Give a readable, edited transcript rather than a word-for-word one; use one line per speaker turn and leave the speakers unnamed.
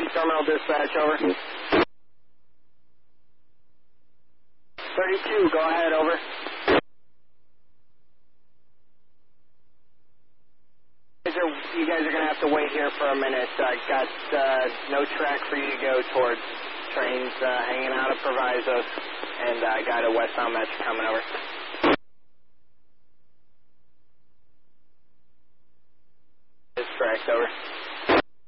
Terminal dispatch, over. 32, go ahead, over. You guys are going to have to wait here for a minute. Got no track for you to go towards. Trains hanging out of Provisos, and got a westbound metro coming over.